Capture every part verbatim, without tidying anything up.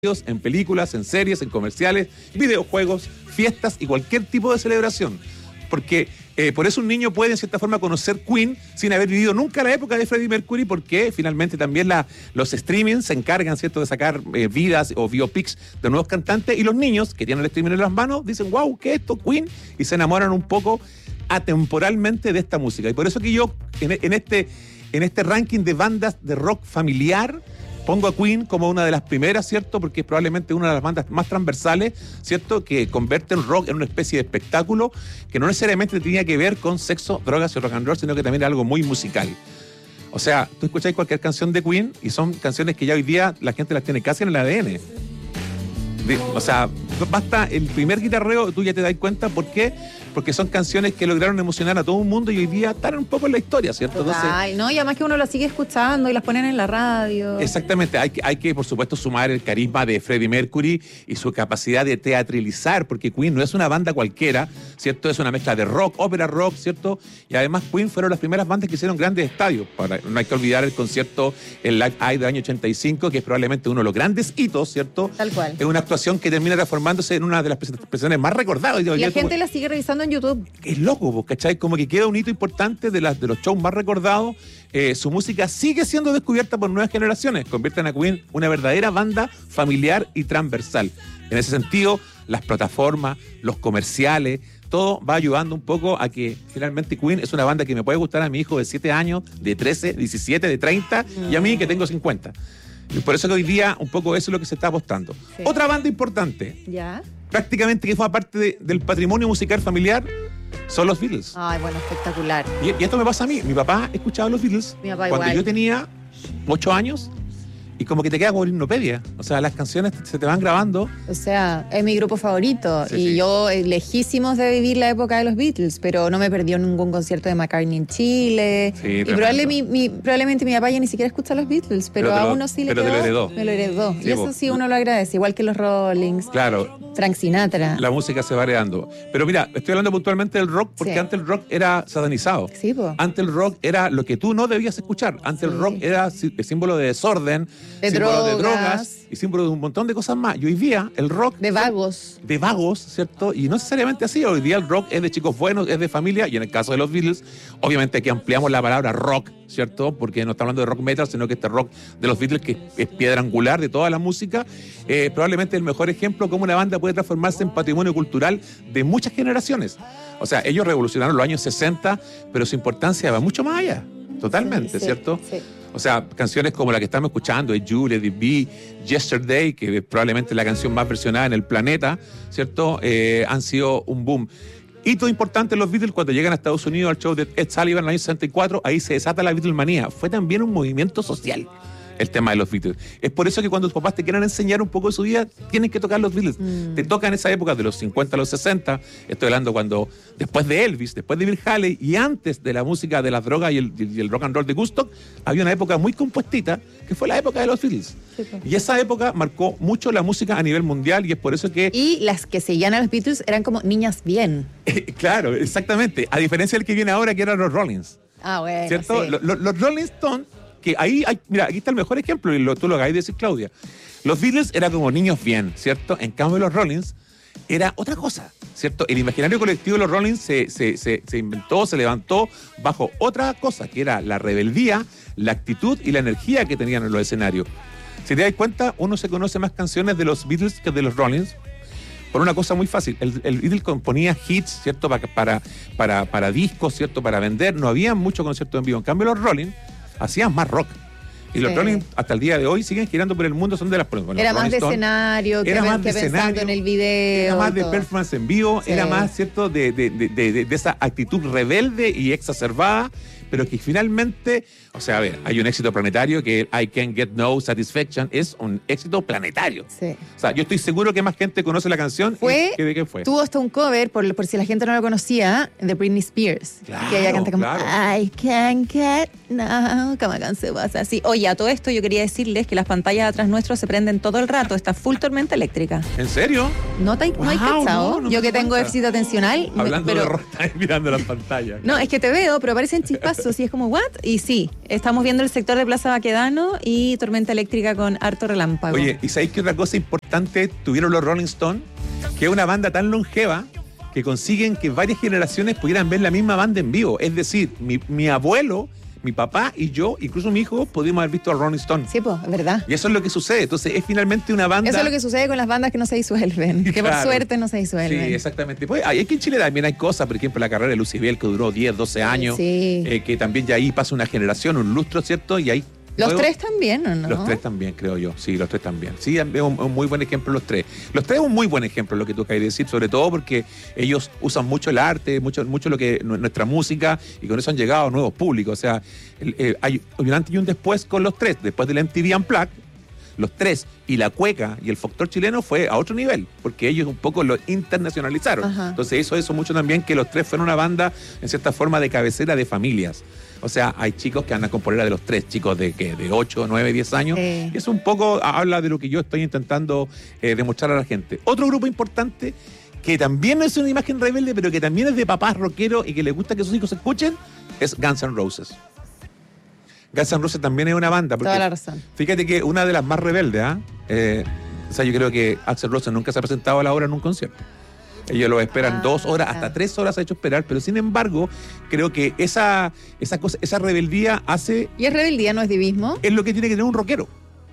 en películas, en series, en comerciales, videojuegos, fiestas y cualquier tipo de celebración. Porque eh, por eso un niño puede en cierta forma conocer Queen sin haber vivido nunca la época de Freddie Mercury, porque finalmente también la, los streamings se encargan, ¿cierto?, de sacar eh, vidas o biopics de nuevos cantantes, y los niños que tienen el streaming en las manos dicen, wow, ¿qué es esto, Queen? Y se enamoran un poco atemporalmente de esta música. Y por eso que yo en, en, este, en este ranking de bandas de rock familiar pongo a Queen como una de las primeras, ¿cierto? Porque es probablemente una de las bandas más transversales, ¿cierto? Que convierte el rock en una especie de espectáculo que no necesariamente tenía que ver con sexo, drogas y rock and roll, sino que también era algo muy musical. O sea, tú escucháis cualquier canción de Queen y son canciones que ya hoy día la gente las tiene casi en el A D N. De, o sea, basta el primer guitarreo, tú ya te das cuenta por qué. Porque son canciones que lograron emocionar a todo el mundo y hoy día están un poco en la historia, ¿cierto? Ay, no, y además que uno las sigue escuchando y las ponen en la radio. Exactamente, hay que, hay que por supuesto sumar el carisma de Freddie Mercury y su capacidad de teatralizar, porque Queen no es una banda cualquiera, ¿cierto? Es una mezcla de rock, ópera rock, ¿cierto? Y además Queen fueron las primeras bandas que hicieron grandes estadios. Para, no hay que olvidar el concierto, el Live Aid del año ochenta y cinco, que es probablemente uno de los grandes hitos, ¿cierto? Tal cual. Es una actuación que termina transformándose en una de las presentaciones más recordadas. Y la gente como... la sigue revisando en YouTube. Es loco, ¿cachai? Como que queda un hito importante de, las, de los shows más recordados. Eh, su música sigue siendo descubierta por nuevas generaciones. Convierten a Queen una verdadera banda familiar y transversal. En ese sentido, las plataformas, los comerciales, todo va ayudando un poco a que finalmente Queen es una banda que me puede gustar a mi hijo de siete años, de trece, diecisiete, de treinta, mm. y a mí que tengo cincuenta. Y por eso que hoy día un poco eso es lo que se está apostando. Sí. Otra banda importante, ¿ya? Prácticamente que fue parte de, del patrimonio musical familiar, son los Beatles. Ay, bueno, espectacular. Y, y esto me pasa a mí. Mi papá escuchaba los Beatles Mi papá cuando igual. yo tenía ocho años. Y como que te queda como hipnopedia. O sea, las canciones se te van grabando. O sea, es mi grupo favorito. Sí, y sí. yo, eh, lejísimos de vivir la época de los Beatles, pero no me perdió ningún concierto de McCartney en Chile. Sí, y probable, mi, mi, probablemente mi papá ya ni siquiera escucha los Beatles, pero, Pero te a lo- uno sí le pero te quedó. lo heredó. Me lo heredó. Sí, y eso vos. sí uno lo agradece, igual que los Rollings, Claro, Frank Sinatra. la música se va heredando. Pero mira, estoy hablando puntualmente del rock porque Sí. antes el rock era satanizado. Sí, po. Antes el rock era lo que tú no debías escuchar. Antes Sí. el rock era sí- símbolo de desorden, De símbolo de drogas. drogas y símbolo de un montón de cosas más. Y hoy día el rock... De vagos. de vagos, ¿cierto? Y no necesariamente así. Hoy día el rock es de chicos buenos, es de familia, y en el caso de los Beatles, obviamente que ampliamos la palabra rock, ¿cierto? Porque no está hablando de rock metal, sino que este rock de los Beatles, que es piedra angular de toda la música, eh, probablemente el mejor ejemplo cómo una banda puede transformarse en patrimonio cultural de muchas generaciones. O sea, ellos revolucionaron los años sesenta, pero su importancia va mucho más allá, totalmente, Sí, sí, ¿cierto? sí. O sea, canciones como la que estamos escuchando, You, Let It Be, Yesterday, que es probablemente la canción más versionada en el planeta, ¿cierto? Eh, han sido un boom. Hito importante en los Beatles cuando llegan a Estados Unidos al show de Ed Sullivan en el año sesenta y cuatro, ahí se desata la Beatlemanía. Fue también un movimiento social el tema de los Beatles. Es por eso que cuando tus papás te quieran enseñar un poco de su vida, tienen que tocar los Beatles. Mm. Te tocan esa época de los cincuenta a los sesenta, estoy hablando cuando, después de Elvis, después de Bill Haley y antes de la música de las drogas y el, y el rock and roll de Woodstock, había una época muy compuestita que fue la época de los Beatles. Sí, pues. Y esa época marcó mucho la música a nivel mundial y es por eso que... Y las que seguían a los Beatles eran como niñas bien. Claro, exactamente. A diferencia del que viene ahora, que eran los Rollins. Ah, bueno, ¿Cierto? sí. Los, los, los Rolling Stones, que ahí hay, mira, aquí está el mejor ejemplo, y lo, tú lo acabas de decir, Claudia. Los Beatles eran como niños bien, ¿cierto? En cambio, los Rollins era otra cosa, ¿cierto? El imaginario colectivo de los Rollins se, se, se, se inventó, se levantó bajo otra cosa, que era la rebeldía, la actitud y la energía que tenían en los escenarios. Si te das cuenta, uno se conoce más canciones de los Beatles que de los Rollins, por una cosa muy fácil. El, el Beatles componía hits, ¿cierto? Para, para, para, para discos, ¿cierto? Para vender. No había mucho concierto en vivo. En cambio, los Rolling hacían más rock. Y los Sí. Rolling, hasta el día de hoy, siguen girando por el mundo. Son de las... Bueno, Era los más Rolling de Stones, escenario, que, era más que de pensando escenario, en el video. era más y de todo. performance en vivo, Sí. era más, ¿cierto? De, de, de, de, de esa actitud rebelde y exacerbada, pero que finalmente, o sea, a ver, hay un éxito planetario que I Can't Get No Satisfaction es un éxito planetario. Sí. O sea, yo estoy seguro que más gente conoce la canción Fue, que de qué fue. Tuvo hasta un cover, por, por si la gente no lo conocía, de Britney Spears. Claro, que ella canta como claro. I can't get no, como canción así. Oye, a todo esto yo quería decirles que las pantallas atrás nuestro se prenden todo el rato. Está full tormenta eléctrica. ¿En serio? ¿No, te, no hay Wow, cachado? no, no yo me que tengo cuenta. déficit atencional. me- Hablando pero, de rock, mirando las pantallas. No, es que te veo, pero aparecen chispas eso, sí, es como, ¿what? Y sí, estamos viendo el sector de Plaza Baquedano y tormenta eléctrica con harto relámpago. Oye, ¿y sabéis qué otra cosa importante tuvieron los Rolling Stones? Que es una banda tan longeva que consiguen que varias generaciones pudieran ver la misma banda en vivo. Es decir, mi, mi abuelo, mi papá y yo, incluso mi hijo, pudimos haber visto a Rolling Stone. Sí, pues, es verdad. Y eso es lo que sucede. Entonces, es finalmente una banda... Eso es lo que sucede con las bandas que no se disuelven, que Claro. por suerte no se disuelven. Sí, exactamente. Pues, hay- aquí en Chile también hay cosas, por ejemplo, la carrera de Lucibel, que duró diez, doce años, Sí. eh, que también ya ahí pasa una generación, un lustro, ¿cierto? Y ahí... Los luego- tres también, ¿o no? Los tres también, creo yo. Sí, los tres también. Sí, es un, un muy buen ejemplo los tres. Los tres es un muy buen ejemplo lo que tú acabas de decir, sobre todo porque ellos usan mucho el arte, mucho, mucho lo que nuestra música, y con eso han llegado a nuevos públicos. O sea, el- eh, hay un antes y un después con los tres. Después del M T V Unplugged, los tres y la cueca y el folclore chileno fue a otro nivel, porque ellos un poco lo internacionalizaron. Ajá. Entonces eso eso mucho también, que los tres fueron una banda en cierta forma de cabecera de familias. O sea, hay chicos que andan con polera de los tres, chicos de que de ocho, nueve, diez años. Sí. Y eso un poco habla de lo que yo estoy intentando eh, demostrar a la gente. Otro grupo importante que también no es una imagen rebelde, pero que también es de papás rockeros y que les gusta que sus hijos escuchen, es Guns N' Roses. Guns N' Roses también es una banda. Porque Toda la razón. Fíjate que una de las más rebeldes, ¿ah? Eh, o sea, yo creo que Axl Rose nunca se ha presentado a la hora en un concierto. Ellos lo esperan Ah, dos horas, claro. hasta tres horas ha hecho esperar, pero sin embargo, creo que esa, esa, cosa, esa rebeldía hace, ¿Y es rebeldía, no es divismo? es lo que tiene que tener un rockero.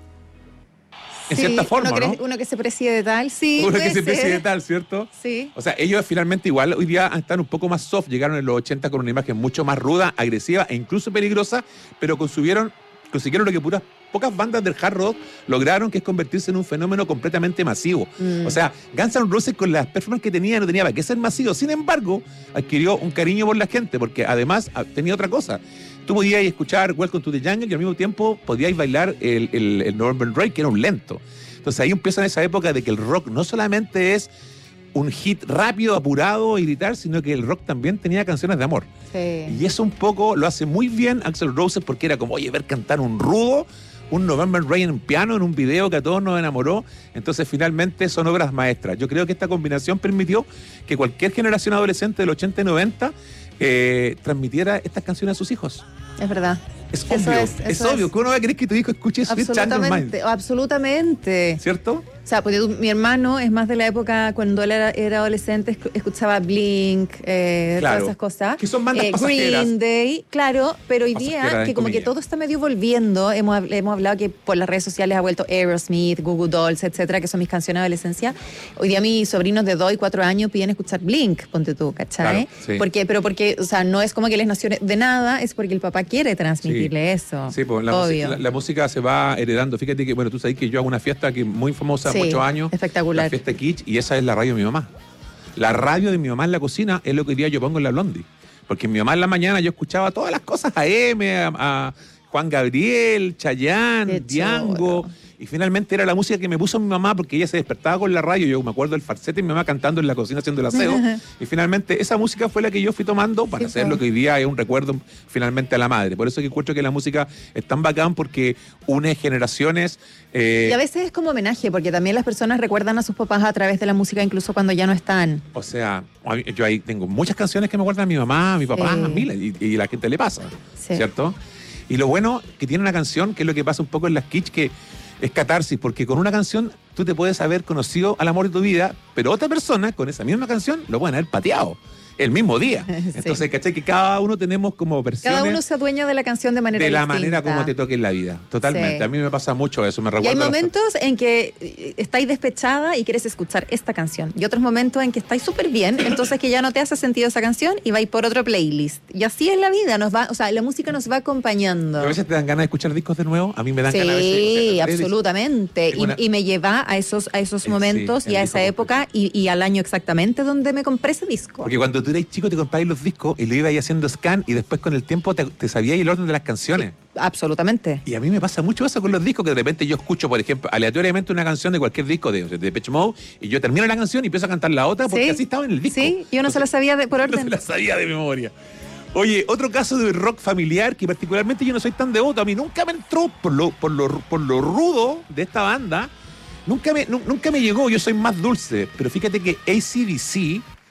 En Sí, cierta forma, uno, ¿no? que, uno que se preside de tal, sí. Uno que puede se ser. preside tal, ¿cierto? Sí. O sea, ellos finalmente igual hoy día están un poco más soft, llegaron en los ochenta con una imagen mucho más ruda, agresiva e incluso peligrosa, pero consumieron, consiguieron lo que puras pocas bandas del hard rock lograron, que es convertirse en un fenómeno completamente masivo. Mm. O sea, Guns N' Roses con las performances que tenía no tenía para qué ser masivo. Sin embargo, adquirió un cariño por la gente, porque además ah, tenía otra cosa. Tú podías escuchar Welcome to the Jungle y al mismo tiempo podías bailar el, el, el November Rain, que era un lento. Entonces ahí empieza esa época de que el rock no solamente es un hit rápido, apurado y gritar, sino que el rock también tenía canciones de amor. Sí. Y eso un poco lo hace muy bien Axl Rose, porque era como, oye, ver cantar un rudo, un November Rain en piano, en un video que a todos nos enamoró. Entonces finalmente son obras maestras. Yo creo que esta combinación permitió que cualquier generación adolescente del ochenta y noventa eh, transmitiera estas canciones a sus hijos. Es verdad. Es Eso obvio, es- es, eso obvio es. que uno va a querer que tu hijo escuche Sweet Child of Mine, Absolutamente, absolutamente. ¿cierto? O sea, porque tú- mi hermano es más de la época cuando él era, era adolescente, escu- escuchaba Blink, eh, Claro. todas esas cosas. Que son bandas Eh, pasajeras. Green Day, claro, pero hoy Pasajeras, día en que como que comillas. todo está medio volviendo, hemos, hab- hemos hablado que por las redes sociales ha vuelto Aerosmith, Google Dolls, etcétera, que son mis canciones de adolescencia. Hoy día mis sobrinos de dos y cuatro años piden escuchar Blink, ponte tú, ¿cachai? Claro, sí. Porque, pero porque, o sea, no es como que les nació de nada, es porque el papá quiere transmitirle eso. Sí, pues la, Obvio. música, la, la música se va heredando. Fíjate que, bueno, tú sabes que yo hago una fiesta que es muy famosa, Sí, muchos años. espectacular. La fiesta Kitsch, y esa es la radio de mi mamá. La radio de mi mamá en la cocina es lo que hoy día yo pongo en la Blondie. Porque mi mamá en la mañana yo escuchaba todas las cosas, a M, a, a Juan Gabriel, Chayanne, Qué Diango. chulo. Y finalmente era la música que me puso mi mamá, porque ella se despertaba con la radio. Yo me acuerdo del falsete y mi mamá cantando en la cocina haciendo el aseo. Y finalmente esa música fue la que yo fui tomando para Sí, hacer po. lo que hoy día es un recuerdo finalmente a la madre. Por eso que encuentro que la música es tan bacán, porque une generaciones. eh, Y a veces es como homenaje, porque también las personas recuerdan a sus papás a través de la música, incluso cuando ya no están. O sea, a mí- yo ahí tengo muchas canciones que me guardan a mi mamá, a mi papá, Sí. a mí, y, y la gente le pasa, Sí. ¿cierto? Y lo bueno que tiene una canción, que es lo que pasa un poco en las kitsch, que es catarsis, porque con una canción tú te puedes haber conocido al amor de tu vida, pero otra persona con esa misma canción lo pueden haber pateado el mismo día. Sí. Entonces, ¿cachai? Que cada uno tenemos como versiones Cada uno se adueña de la canción de manera de la distinta. manera como te toque en la vida. Totalmente. Sí. A mí me pasa mucho eso, me Y hay recuerda. momentos en que eh, estáis despechada y quieres escuchar esta canción. Y otros momentos en que estáis súper bien, entonces que ya no te hace sentido esa canción y vais por otro playlist. Y así es la vida, nos va, o sea, la música nos va acompañando. A veces te dan ganas de escuchar discos de nuevo, a mí me dan ganas a veces. Sí, o sea, absolutamente. Tengo una- Y, y me lleva a esos, a esos Sí, momentos el y a disco esa época y, y al año exactamente donde me compré ese disco. Porque cuando tú eras chico te comprabas los discos y lo ibas ahí haciendo scan y después con el tiempo te, te sabías el orden de las canciones. Absolutamente. Y a mí me pasa mucho eso con los discos, que de repente yo escucho, por ejemplo, aleatoriamente una canción de cualquier disco de, de Depeche Mode y yo termino la canción y empiezo a cantar la otra porque Sí. así estaba en el disco. Sí, yo no se la sabía de, por No se orden. la sabía de memoria. Oye, otro caso de rock familiar que particularmente yo no soy tan devoto, a mí nunca me entró por lo, por lo, por lo rudo de esta banda, nunca me, nu- nunca me llegó, yo soy más dulce, pero fíjate que A C D C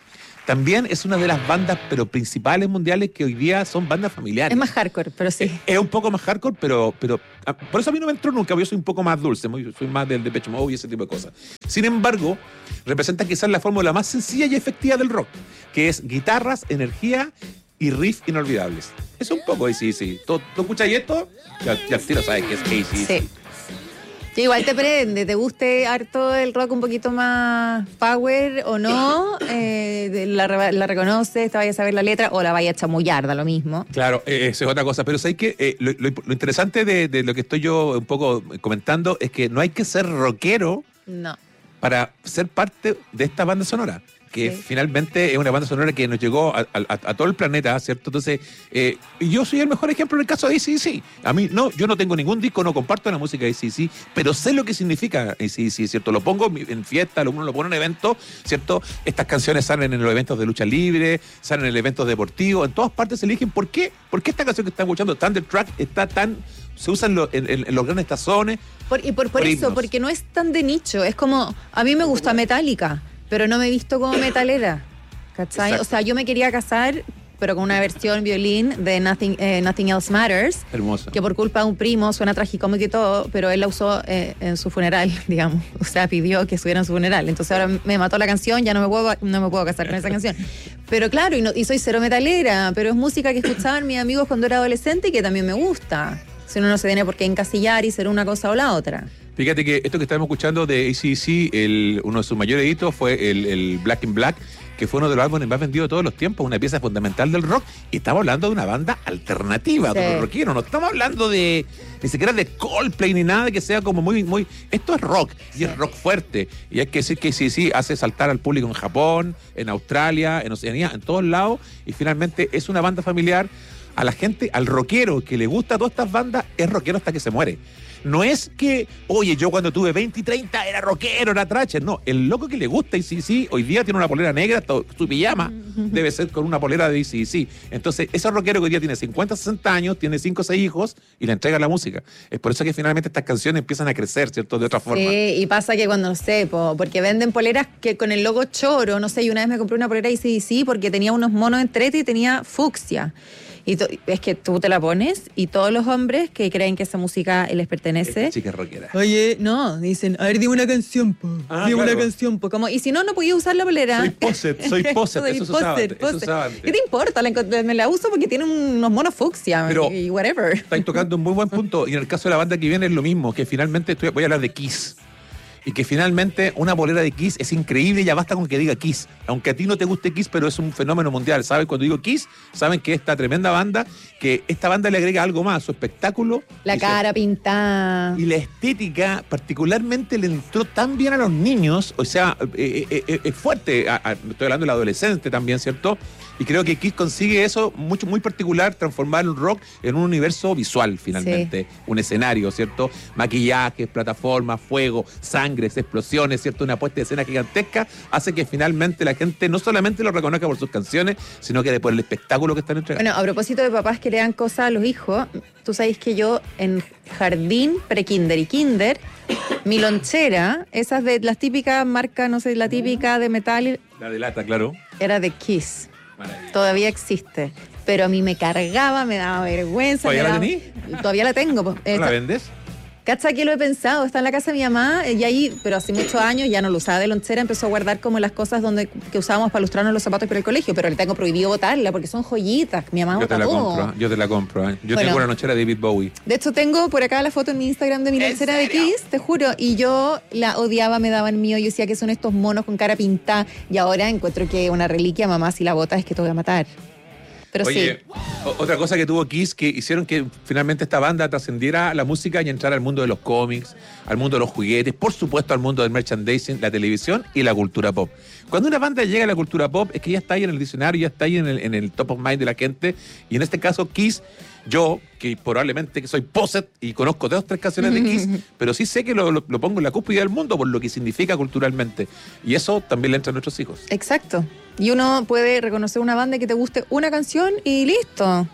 también es una de las bandas pero principales mundiales que hoy día son bandas familiares. Es más hardcore, pero sí. Es, es un poco más hardcore, pero, pero por eso a mí no me entró nunca, porque yo soy un poco más dulce, muy, soy más del Depeche Mode y ese tipo de cosas. Sin embargo, representa quizás la fórmula más sencilla y efectiva del rock, que es guitarras, energía y riff inolvidables. Es un poco A C D C. ¿Tú, tú escuchas esto? Ya, ya tiro sabes que es A C D C. Sí. Que igual te prende, te guste harto el rock un poquito más power o no, eh, la, la reconoces, te vayas a saber la letra o la vayas a chamullar, da lo mismo. Claro, eh, eso es otra cosa, pero ¿sabes qué? Eh, lo, lo, lo interesante de, de lo que estoy yo un poco comentando es que no hay que ser rockero no. para ser parte de esta banda sonora, que sí. finalmente es una banda sonora que nos llegó a, a, a todo el planeta, ¿cierto? Entonces, eh, yo soy el mejor ejemplo en el caso de A C D C. A mí, no, yo no tengo ningún disco, no comparto la música de A C D C, pero sé lo que significa A C D C, ¿cierto? Lo pongo en fiesta, uno lo pone en eventos, ¿cierto? Estas canciones salen en los eventos de lucha libre, salen en eventos deportivos, en todas partes se eligen. ¿Por qué? ¿Por qué esta canción que están escuchando, Thunderstruck, está tan... se usan lo, en, en, en los grandes tazones? Por, y por, por, por eso, porque no es tan de nicho, es como, a mí me gusta Metallica, pero no me he visto como metalera, ¿cachai? Exacto. O sea, yo me quería casar, pero con una versión violín de Nothing, eh, Nothing Else Matters. Hermosa. Que por culpa de un primo suena tragicómico y todo, pero él la usó eh, en su funeral, digamos. O sea, pidió que estuviera en su funeral. Entonces ahora me mató la canción, ya no me puedo, no me puedo casar con esa canción. Pero claro, y, no, y soy cero metalera, pero es música que escuchaban mis amigos cuando era adolescente y que también me gusta. Si uno no se tiene por qué encasillar y ser una cosa o la otra. Fíjate que esto que estamos escuchando de A C D C, el, uno de sus mayores hitos fue el, el Black in Black, que fue uno de los álbumes más vendidos de todos los tiempos, una pieza fundamental del rock, y estamos hablando de una banda alternativa, sí. de los rockeros, no estamos hablando de ni siquiera de Coldplay ni nada que sea como muy, muy, esto es rock, y sí. es rock fuerte, y hay que decir que A C D C hace saltar al público en Japón, en Australia, en Oceanía, en todos lados, y finalmente es una banda familiar. A la gente, al rockero que le gusta todas estas bandas, es rockero hasta que se muere. No es que, oye, yo cuando tuve veinte y treinta era rockero, era tracher. No, el loco que le gusta A C D C, hoy día tiene una polera negra, su pijama debe ser con una polera de A C D C. Entonces, ese rockero que hoy día tiene cincuenta, sesenta años, tiene cinco o seis hijos y le entrega la música. Es por eso que finalmente estas canciones empiezan a crecer, ¿cierto? De otra forma. Sí, y pasa que cuando, no sé, po, porque venden poleras que con el logo choro, no sé, y una vez me compré una polera de A C D C porque tenía unos monos en trete y tenía fucsia. Y to, es que tú te la pones y todos los hombres que creen que esa música les pertenece. Esta chica es rockera. Oye, no, dicen, a ver, dime una canción, po. Ah, dime claro. una canción, po. Como, y si no, no podía usar la polera. Soy poset, soy poset, eso se usaba antes, eso se usaba antes. ¿Qué te importa? La, me la uso porque tiene unos monos fucsia Pero y whatever. Estáis tocando un muy buen punto. Y en el caso de la banda que viene es lo mismo, que finalmente estoy, voy a hablar de Kiss. Y que finalmente una polera de Kiss es increíble, ya basta con que diga Kiss. Aunque a ti no te guste Kiss, pero es un fenómeno mundial. ¿Sabes? Cuando digo Kiss, saben que esta tremenda banda, que esta banda le agrega algo más, su espectáculo. La cara su, pintada. Y la estética, particularmente, le entró tan bien a los niños. O sea, es eh, eh, eh, fuerte. A, a, estoy hablando del adolescente también, ¿cierto? Y creo que Kiss consigue eso mucho, muy particular, transformar el rock en un universo visual, finalmente. Sí. Un escenario, ¿cierto? Maquillajes, plataformas, fuego, sangre, explosiones, ¿cierto? Una puesta de escena gigantesca hace que finalmente la gente no solamente lo reconozca por sus canciones, sino que por el espectáculo que están entregando. Bueno, a propósito de papás que le dan cosas a los hijos, tú sabes que yo en jardín, pre-kinder y kinder, mi lonchera, esas de las típicas marcas, no sé, la típica de metal. La de lata, claro. Era de Kiss. Maravilla. Todavía existe. Pero a mí me cargaba, me daba vergüenza. ¿Todavía la daba... tenís? Todavía la tengo. ¿No Esta... la vendes? ¿Cacha que lo he pensado? Está en la casa de mi mamá y ahí, pero hace muchos años ya no lo usaba de lonchera, empezó a guardar como las cosas donde que usábamos para lustrarnos los zapatos para el colegio, pero le tengo prohibido botarla porque son joyitas. Mi mamá yo te la todo. compro, yo te la compro. ¿eh? Yo bueno, tengo una lonchera de David Bowie. De hecho, tengo por acá la foto en mi Instagram de mi lonchera de Kiss, te juro, y yo la odiaba, me daban mío, yo decía que son estos monos con cara pintada y ahora encuentro que una reliquia, mamá, si la botas es que te voy a matar. Pero Oye, sí. Otra cosa que tuvo Kiss que hicieron que finalmente esta banda trascendiera la música y entrara al mundo de los cómics, al mundo de los juguetes, por supuesto al mundo del merchandising, la televisión y la cultura pop. Cuando una banda llega a la cultura pop es que ya está ahí en el diccionario, ya está ahí en el, en el top of mind de la gente, y en este caso Kiss, yo, que probablemente que soy poset y conozco dos o tres canciones de Kiss, pero sí sé que lo, lo, lo pongo en la cúspide del mundo por lo que significa culturalmente, y eso también le entra a nuestros hijos. Exacto. Y uno puede reconocer una banda que te guste una canción y listo.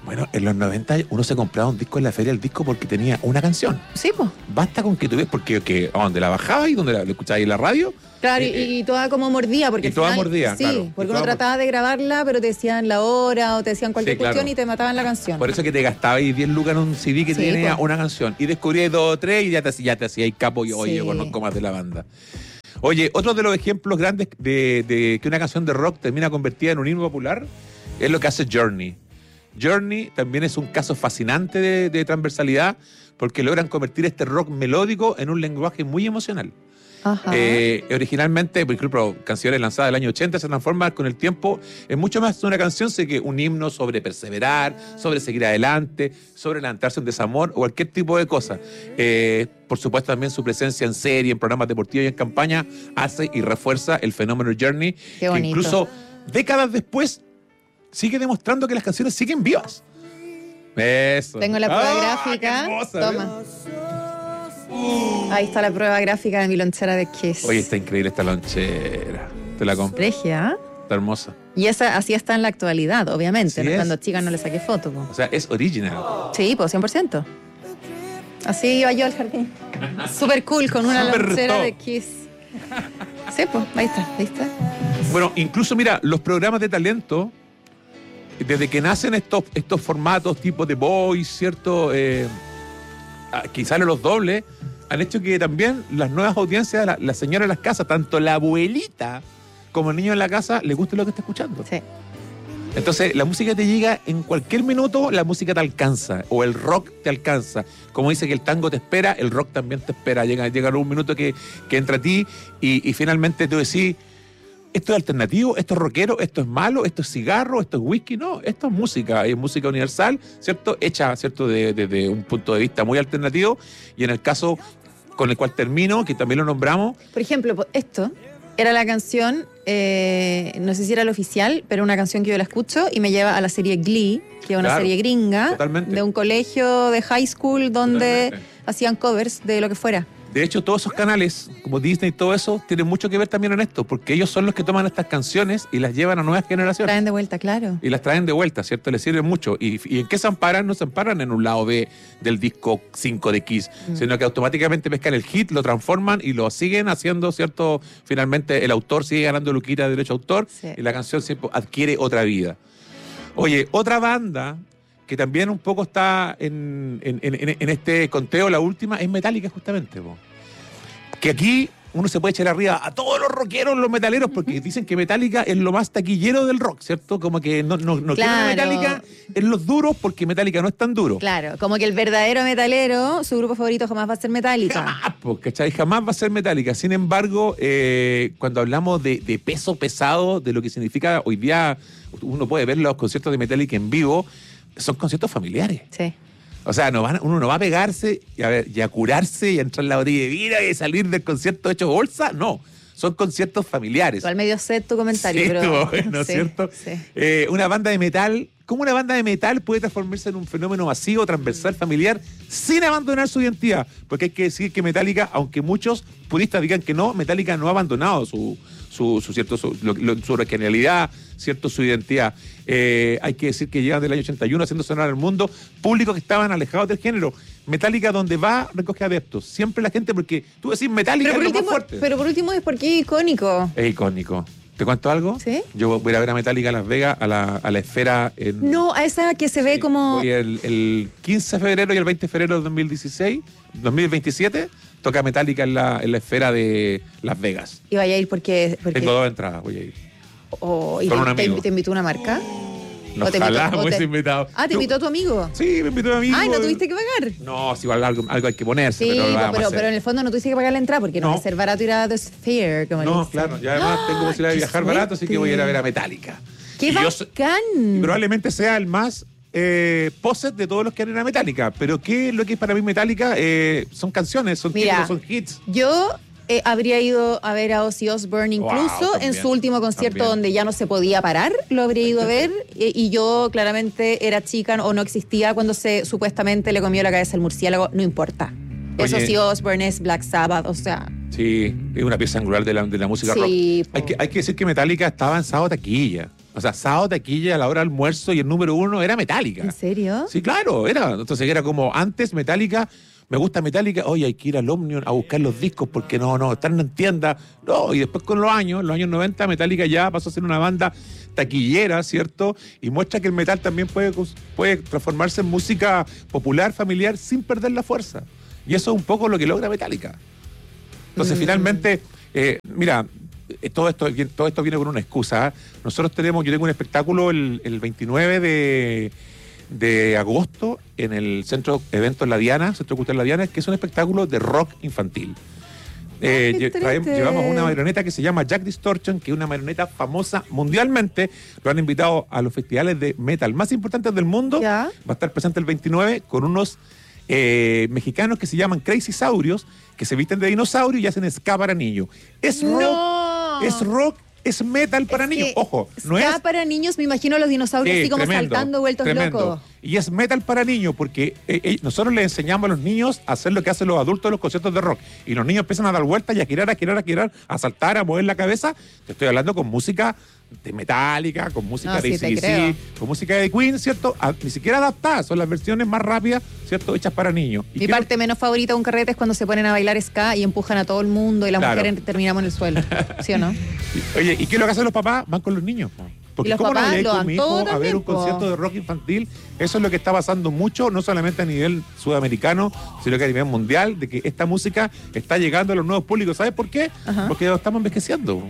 Bueno, en los noventa uno se compraba un disco en la feria del disco porque tenía una canción. Sí, pues. Basta con que tuvieras, porque que, a donde la bajabas y donde la, la escuchabas en la radio. Claro, eh, y, y toda como mordía. Porque y al toda final- mordía, Sí, claro. porque Y uno toda trataba de grabarla, pero te decían la hora o te decían cualquier Sí, claro. cuestión y te mataban la canción. Por eso que te gastabas diez lucas en un C D que Sí, tenía po. una canción. Y descubrías dos o tres y ya te, ya te hacías capo y oye, Sí. yo conozco más de la banda. Oye, otro de los ejemplos grandes de, de que una canción de rock termina convertida en un himno popular es lo que hace Journey. Journey también es un caso fascinante de, de transversalidad porque logran convertir este rock melódico en un lenguaje muy emocional. Ajá. Eh, originalmente, por ejemplo, canciones lanzadas del año ochenta se transforman con el tiempo en mucho más de una canción, sé que un himno sobre perseverar, sobre seguir adelante, sobre levantarse un desamor o cualquier tipo de cosa. Eh, por supuesto, también su presencia en serie, en programas deportivos y en campaña hace y refuerza el fenómeno Journey, Qué que bonito. incluso décadas después sigue demostrando que las canciones siguen vivas. Eso. Tengo la prueba ¡Ah, gráfica. qué hermosa! Toma. Ahí está la prueba gráfica de mi lonchera de Kiss. Oye, está increíble esta lonchera. Te la compro. Regia. Está hermosa. Y esa así está en la actualidad, obviamente. Así ¿no? es. Cuando chica no le saqué foto. po. O sea, es original. Sí, pues cien por ciento. Así iba yo al jardín. Súper cool, con una Súper lonchera top. de Kiss. Sí, pues, ahí está, ¿viste? Bueno, incluso, mira, los programas de talento, desde que nacen estos, estos formatos tipo de Voice, ¿cierto? Eh, ah, quizás los dobles, han hecho que también las nuevas audiencias, la, la señora en las casas, tanto la abuelita como el niño en la casa, le guste lo que está escuchando. Sí. Entonces, la música te llega en cualquier minuto, la música te alcanza, o el rock te alcanza. Como dice que el tango te espera, el rock también te espera. Llega, llega un minuto que, que entra a ti y, y finalmente tú decís, esto es alternativo, esto es rockero, esto es malo, esto es cigarro, esto es whisky. No, esto es música, es música universal, ¿cierto? Hecha, ¿cierto? Desde de, de un punto de vista muy alternativo. Y en el caso con el cual termino, que también lo nombramos, Por ejemplo, po- esto era la canción, eh, no sé si era la oficial, pero una canción que yo la escucho y me lleva a la serie Glee, que es una Claro, serie gringa, totalmente. de un colegio de high school donde Totalmente. hacían covers de lo que fuera. de hecho, todos esos canales, como Disney y todo eso, tienen mucho que ver también en esto, porque ellos son los que toman estas canciones y las llevan a nuevas generaciones. Traen de vuelta, claro. Y las traen de vuelta, ¿cierto? Les sirven mucho. ¿Y, y en qué se amparan? No se amparan en un lado B del disco cinco de Kiss, Mm. sino que automáticamente pescan el hit, lo transforman y lo siguen haciendo, ¿cierto? Finalmente el autor sigue ganando luquita de derecho a autor Sí. y la canción siempre adquiere otra vida. Oye, otra banda que también un poco está en, en- en- en este conteo, la última, es Metallica justamente, po. Que aquí uno se puede echar arriba a todos los rockeros, los metaleros, porque dicen que Metallica es lo más taquillero del rock, ¿cierto? Como que no, no, no quieren a Claro. Metallica en los duros porque Metallica no es tan duro. Claro, como que el verdadero metalero, su grupo favorito jamás va a ser Metallica. Jamás, po, ¿cachai? Jamás va a ser Metallica. Sin embargo, eh, cuando hablamos de, de peso pesado, de lo que significa hoy día, uno puede ver los conciertos de Metallica en vivo, son conciertos familiares. Sí. O sea, no van, uno no va a pegarse y a, ver, y a curarse y a entrar en la botella de vino y salir del concierto hecho bolsa. No, son conciertos familiares. Igual medio set tu comentario, Sí, pero. estuvo bueno, sí, ¿cierto? sí. Eh, una banda de metal, ¿cómo una banda de metal puede transformarse en un fenómeno masivo, transversal, familiar, sin abandonar su identidad? Porque hay que decir que Metallica, aunque muchos puristas digan que no, Metallica no ha abandonado su, su, su cierto, su, lo- lo- su originalidad, cierto, su identidad. Eh, hay que decir que llegan del año ochenta y uno haciendo sonar al mundo públicos que estaban alejados del género. Metallica, donde va, recoge adeptos. Siempre la gente, porque tú decís Metallica Pero por, es lo más último, fuerte. pero por último es porque es icónico. Es icónico. ¿Te cuento algo? ¿Sí? Yo voy a ir a ver a Metallica a Las Vegas, a la, a la esfera en... No, a esa que se ve Sí, como. voy el, el quince de febrero y el veinte de febrero de dos mil dieciséis, dos mil veintisiete, toca Metallica en la, en la esfera de Las Vegas. Y vaya a ir porque. porque Tengo dos entradas, voy a ir. o- y con te, un amigo. te- te invitó una marca. No, ¿O te ojalá invitó- o me hubiese te- invitado. Ah, te Tú- invitó a tu amigo. Sí, me invitó a mí. Ay, no tuviste que pagar. No, si igual algo, algo hay que ponerse, Sí, pero lo pero, vamos a pero, hacer. en el fondo no tuviste que pagar la entrada porque no, No. va a ser barato ir a The Sphere. Como le No, dicen. claro, y además ¡Ah! tengo posibilidad de ¡Qué viajar barato, así que voy a ir a ver a Metallica. ¡Qué Y yo so- bacán! Y probablemente sea el más eh, poset de todos los que han ido a Metallica. Pero ¿qué es lo que es para mí Metallica? Eh, son canciones, son Mira, títulos, son hits. Yo eh, habría ido a ver a Ozzy Osbourne Wow, incluso también, en su último concierto también. donde ya no se podía parar, lo habría ido a ver y, y yo claramente era chica o no existía cuando se supuestamente le comió la cabeza el murciélago, no importa. Es Oye. Ozzy Osbourne, es Black Sabbath, o sea, Sí, es una pieza angular de la, de la música Sí, rock. po. Hay que, hay que decir que Metallica está avanzado a taquilla. O sea, sábado, taquilla, a la hora de almuerzo y el número uno era Metallica. ¿En serio? Sí, claro, era. Entonces era como antes Metallica, me gusta Metallica, oye, hay que ir al Omnium a buscar los discos porque no, no, están en tienda. No, y después con los años, en los años noventa, Metallica ya pasó a ser una banda taquillera, ¿cierto? Y muestra que el metal también puede, puede transformarse en música popular, familiar, sin perder la fuerza. Y eso es un poco lo que logra Metallica. Entonces, mm. finalmente, eh, mira, todo esto, todo esto viene con una excusa. ¿eh? Nosotros tenemos, yo tengo un espectáculo el, el veintinueve de agosto en el Centro Eventos La Diana, Centro Cultural La Diana, que es un espectáculo de rock infantil. Eh, lle traemos, llevamos una marioneta que se llama Jack Distortion, que es una marioneta famosa mundialmente. Lo han invitado a los festivales de metal más importantes del mundo. ¿Ya? Va a estar presente el veintinueve con unos eh, mexicanos que se llaman Crazy Saurios, que se visten de dinosaurio y hacen ska para niños. Es no. rock, es rock, es metal para es niños. Ojo, no ska es para niños, me imagino a los dinosaurios sí, así como tremendo, saltando, vueltos tremendo. locos. Y es metal para niños porque eh, eh, nosotros les enseñamos a los niños a hacer lo que hacen los adultos en los conciertos de rock. Y los niños empiezan a dar vueltas y a girar, a girar, a girar, a saltar, a mover la cabeza. Te estoy hablando con música de Metallica, con música no, de sí, A C D C, con música de Queen, ¿cierto? A, ni siquiera adaptadas, son las versiones más rápidas, ¿cierto? Hechas para niños. Mi parte lo... menos favorita de un carrete es cuando se ponen a bailar ska y empujan a todo el mundo y las claro. mujeres terminamos en el suelo. ¿Sí o no? Oye, ¿y qué es lo que hacen los papás? Van con los niños. Porque y los ¿cómo papás no voy a ir lo con mi hijo a ver un po. concierto de rock infantil? Eso es lo que está pasando mucho, no solamente a nivel sudamericano, sino que a nivel mundial, de que esta música está llegando a los nuevos públicos. ¿Sabes por qué? Ajá. Porque lo estamos envejeciendo.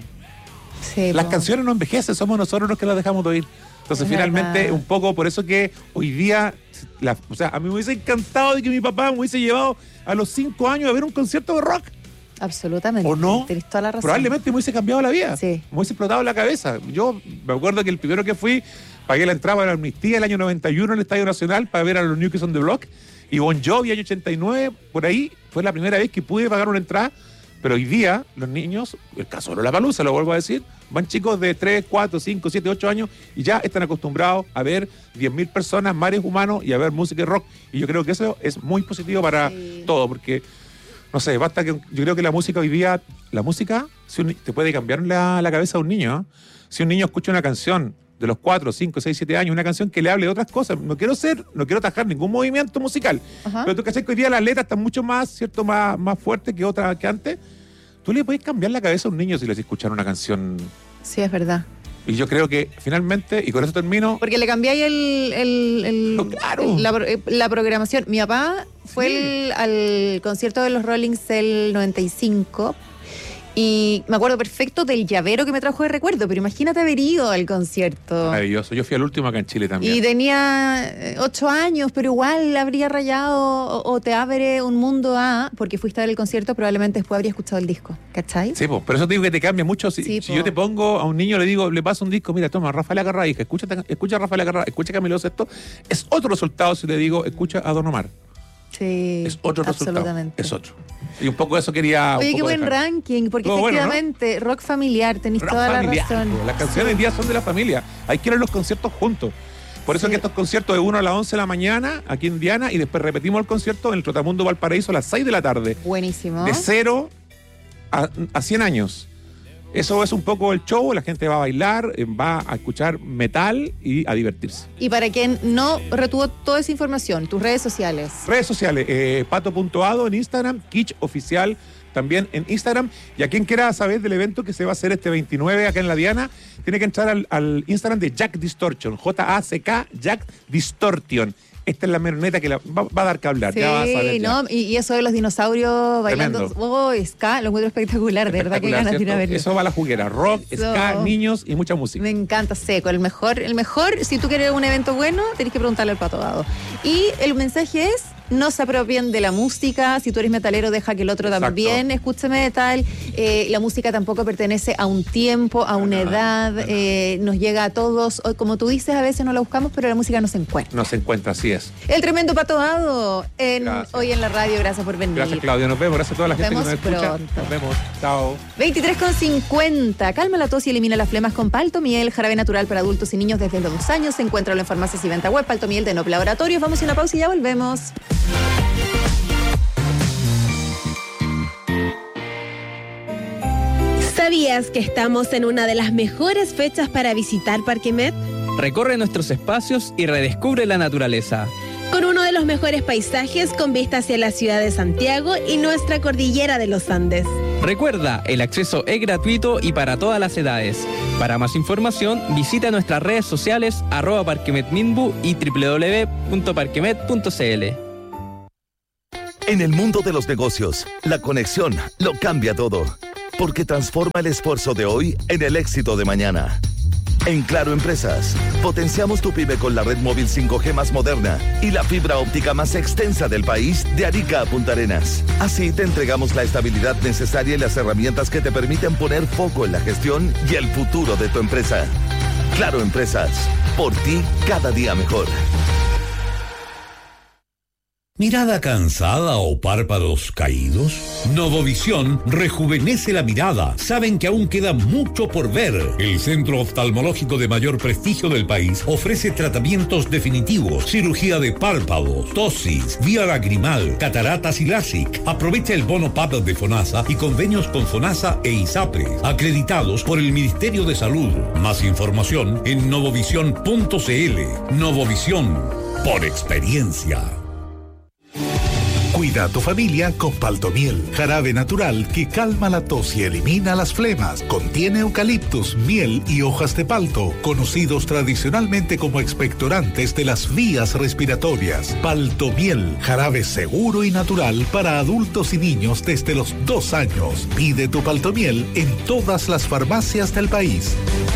Sí, las po. canciones no envejecen, somos nosotros los que las dejamos de oír. Entonces, es finalmente, verdad. un poco por eso que hoy día, la, o sea, a mí me hubiese encantado de que mi papá me hubiese llevado a los cinco años a ver un concierto de rock. Absolutamente. ¿O no? Tienes toda la razón. Probablemente me hubiese cambiado la vida. Sí. Me hubiese explotado la cabeza. Yo me acuerdo que el primero que fui, pagué la entrada a la Amnistía el año noventa y uno en el Estadio Nacional para ver a los New Kids on the Block. Y Bon Jovi, año ochenta y nueve, por ahí, fue la primera vez que pude pagar una entrada. Pero hoy día, los niños, el caso de Lollapalooza, lo vuelvo a decir, van chicos de tres, cuatro, cinco, siete, ocho años y ya están acostumbrados a ver diez mil personas, mares humanos y a ver música y rock. Y yo creo que eso es muy positivo para sí. todo, porque... No sé, basta que yo creo que la música hoy día, la música si un, te puede cambiar la, la cabeza a un niño. ¿eh? Si un niño escucha una canción de los cuatro, cinco, seis, siete años, una canción que le hable de otras cosas, no quiero ser, no quiero atajar ningún movimiento musical, Ajá. pero tú cachai que hoy día las letras están mucho más, cierto, más, más fuertes que otras que antes. Tú le puedes cambiar la cabeza a un niño si le haces escuchar una canción. Sí, es verdad. Y yo creo que finalmente, y con eso termino... Porque le cambiáis el, el, el, no, claro. el la, la programación. Mi papá fue sí. el, al concierto de los Rollings del noventa y cinco y me acuerdo perfecto del llavero que me trajo de recuerdo, pero imagínate haber ido al concierto. Maravilloso. Yo fui al último acá en Chile también. Y tenía ocho años, pero igual habría rayado o, o te abre un mundo a... Porque fuiste a ver el concierto, probablemente después habría escuchado el disco, ¿cachai? Sí, pues, pero eso te digo que te cambia mucho. Si, sí, si yo te pongo a un niño, le digo, le paso un disco, mira, toma, Rafael Acarrá, hija, escucha, escucha a Rafael Acarrá, escucha a Camilo Sesto, es otro resultado si le digo, escucha a Don Omar. Sí, es otro absolutamente. resultado. Es otro. Y un poco eso quería... Oye, qué buen dejar. ranking, porque Todo efectivamente, bueno, ¿no? rock familiar, tenéis toda familiar, la razón. Las canciones hoy sí. día son de la familia. Hay que ir a los conciertos juntos. Por eso sí. que estos conciertos de uno a las once de la mañana, aquí en Diana, y después repetimos el concierto en el Trotamundo Valparaíso a las seis de la tarde. Buenísimo. De cero a, a cien años. Eso es un poco el show, la gente va a bailar, va a escuchar metal y a divertirse. Y para quien no retuvo toda esa información, tus redes sociales. Redes sociales, eh, pato.ado en Instagram, Kitsch Oficial también en Instagram. Y a quien quiera saber del evento que se va a hacer este veintinueve acá en la Diana, tiene que entrar al, al Instagram de Jack Distortion, J A C K, Jack Distortion. Esta es la marioneta que la, va, va a dar que hablar. Sí, ya vas a ver ¿no? Y, y eso de los dinosaurios bailando. Oh, ska, lo encuentro espectacular. De verdad que ganas de ir a verlo. Eso va a la juguera. Rock, eso. ska, niños y mucha música. Me encanta, seco. El mejor, el mejor, si tú quieres un evento bueno, tenés que preguntarle al Pato Dado. Y el mensaje es: no se apropien de la música. Si tú eres metalero, deja que el otro Exacto. también escuche metal. Eh, la música tampoco pertenece a un tiempo, a una no, edad. No, no. Eh, nos llega a todos. Como tú dices, a veces no la buscamos, pero la música no se encuentra. No se encuentra, así es. El tremendo Pato Dado en, hoy en la radio. Gracias por venir. Gracias, Claudia. Nos vemos. Gracias a toda la nos gente que nos escucha. Pronto. Nos vemos. Chao. veintitrés con cincuenta. Calma la tos y elimina las flemas con Paltomiel, jarabe natural para adultos y niños desde los dos años. Se encuentra en farmacias y venta web. Paltomiel de Nop Laboratorios. Vamos a una pausa y ya volvemos. ¿Sabías que estamos en una de las mejores fechas para visitar Parque Met? Recorre nuestros espacios y redescubre la naturaleza. Con uno de los mejores paisajes con vista hacia la ciudad de Santiago y nuestra cordillera de los Andes. Recuerda, el acceso es gratuito y para todas las edades. Para más información, visita nuestras redes sociales arroba parquemetminbu y doble u doble u doble u punto parquemet punto c l. En el mundo de los negocios, la conexión lo cambia todo, porque transforma el esfuerzo de hoy en el éxito de mañana. En Claro Empresas, potenciamos tu pyme con la red móvil cinco G más moderna y la fibra óptica más extensa del país de Arica a Punta Arenas. Así te entregamos la estabilidad necesaria y las herramientas que te permiten poner foco en la gestión y el futuro de tu empresa. Claro Empresas, por ti cada día mejor. ¿Mirada cansada o párpados caídos? Novovisión rejuvenece la mirada. Saben que aún queda mucho por ver. El centro oftalmológico de mayor prestigio del país ofrece tratamientos definitivos, cirugía de párpados, tosis, vía lagrimal, cataratas y LASIK. Aprovecha el bono P A P de FONASA y convenios con FONASA e ISAPRE, acreditados por el Ministerio de Salud. Más información en novovisión punto c l. Novovisión, por experiencia. Cuida a tu familia con Paltomiel, jarabe natural que calma la tos y elimina las flemas. Contiene eucaliptus, miel y hojas de palto, conocidos tradicionalmente como expectorantes de las vías respiratorias. Paltomiel, jarabe seguro y natural para adultos y niños desde los dos años. Pide tu Paltomiel en todas las farmacias del país.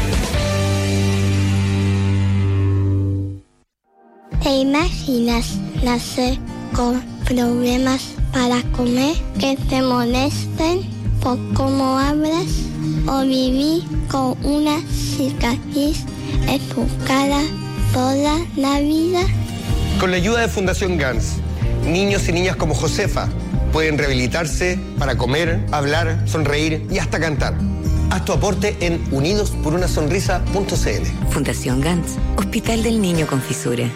¿Te imaginas nacer con problemas para comer, que te molesten por cómo hablas o vivir con una cicatriz en tu cara toda la vida? Con la ayuda de Fundación Gans, niños y niñas como Josefa pueden rehabilitarse para comer, hablar, sonreír y hasta cantar. Haz tu aporte en unidos por una sonrisa punto c l. Fundación Gans, Hospital del Niño con Fisura.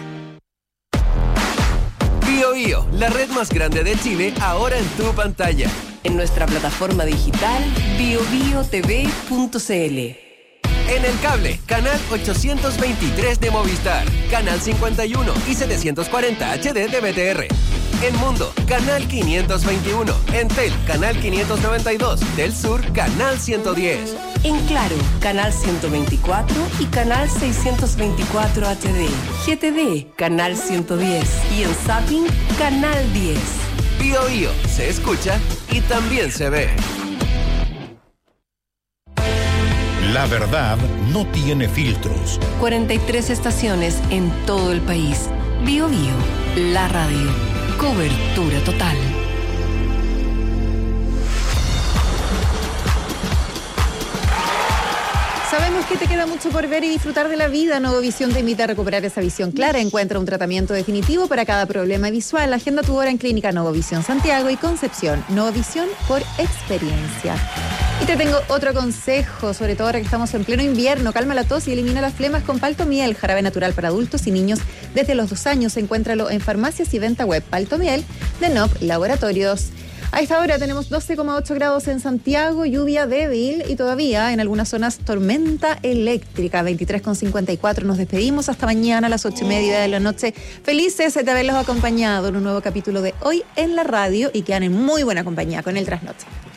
Bio Bio, la red más grande de Chile, ahora en tu pantalla. En nuestra plataforma digital bio bio t v punto c l. En el cable, canal ochocientos veintitrés de Movistar, canal cincuenta y uno y setecientos cuarenta H D de B T R. En Mundo, canal quinientos veintiuno. En Tel, canal quinientos noventa y dos. Del Sur, canal ciento diez. En Claro, canal ciento veinticuatro y canal seiscientos veinticuatro H D. G T D, canal ciento diez. Y en Zapping, canal diez. Bio Bio, se escucha y también se ve. La verdad no tiene filtros. cuarenta y tres estaciones en todo el país. Bio Bio, la radio. Cobertura total. Sabemos que te queda mucho por ver y disfrutar de la vida. Novovisión te invita a recuperar esa visión clara. Encuentra un tratamiento definitivo para cada problema visual. Agenda tu hora en Clínica Novovisión Santiago y Concepción. Novovisión por experiencia. Y te tengo otro consejo, sobre todo ahora que estamos en pleno invierno. Calma la tos y elimina las flemas con Paltomiel, jarabe natural para adultos y niños desde los dos años. Encuéntralo en farmacias y venta web. Paltomiel de N O P Laboratorios. A esta hora tenemos doce coma ocho grados en Santiago, lluvia débil y todavía en algunas zonas tormenta eléctrica. veintitrés coma cincuenta y cuatro. Nos despedimos hasta mañana a las ocho y media de la noche. Felices de haberlos acompañado en un nuevo capítulo de Hoy en la Radio y quedan en muy buena compañía con el Trasnoche.